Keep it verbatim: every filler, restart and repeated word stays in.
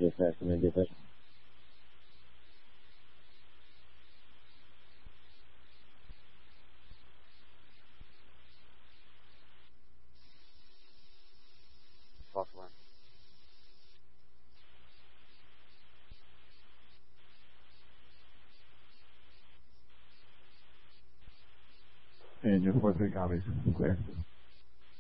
Yes, sir. Come in, yes, sir. False alarm. And your four three copies. Clear.